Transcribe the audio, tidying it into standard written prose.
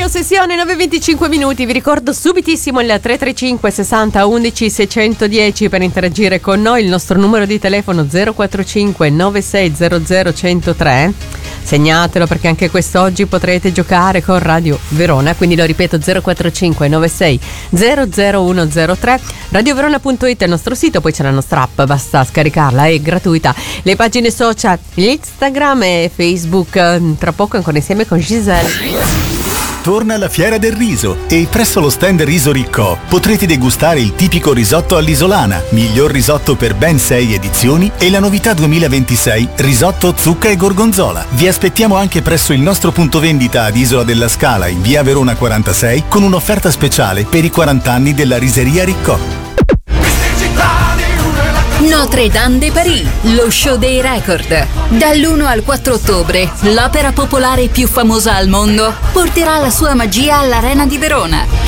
sessione 9:25 minuti. Vi ricordo subitissimo il 335 60 11 610 per interagire con noi. Il nostro numero di telefono 045 9600 103. Segnatelo perché anche quest'oggi potrete giocare con Radio Verona, quindi lo ripeto 045 96 00103. radioverona.it è il nostro sito, poi c'è la nostra app, basta scaricarla, è gratuita. Le pagine social, Instagram e Facebook, tra poco ancora insieme con Giselle. Torna la Fiera del Riso e presso lo stand Riso Riccò potrete degustare il tipico risotto all'isolana, miglior risotto per ben 6 edizioni, e la novità 2026, risotto zucca e gorgonzola. Vi aspettiamo anche presso il nostro punto vendita ad Isola della Scala in via Verona 46 con un'offerta speciale per i 40 anni della Riseria Riccò. Notre Dame de Paris, lo show dei record. Dall'1 al 4 ottobre, l'opera popolare più famosa al mondo porterà la sua magia all'Arena di Verona.